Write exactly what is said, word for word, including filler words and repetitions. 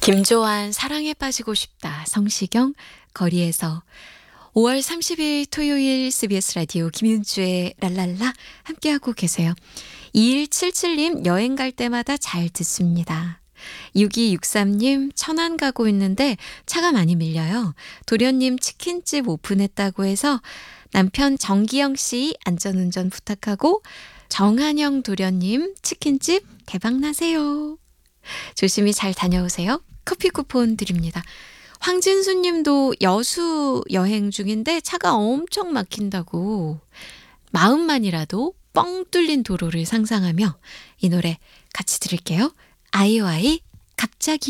김조한 사랑에 빠지고 싶다. 성시경 거리에서. 오월 삼십일 토요일 에스비에스 라디오 김윤주의 랄랄라 함께하고 계세요. 이일칠칠님 여행 갈 때마다 잘 듣습니다. 육이육삼님 천안 가고 있는데 차가 많이 밀려요. 도련님 치킨집 오픈했다고 해서 남편 정기영 씨 안전운전 부탁하고 정한영 도련님 치킨집 대박나세요. 조심히 잘 다녀오세요. 커피 쿠폰 드립니다. 황진수 님도 여수 여행 중인데 차가 엄청 막힌다고 마음만이라도 뻥 뚫린 도로를 상상하며 이 노래 같이 들을게요. 아이오아이 갑자기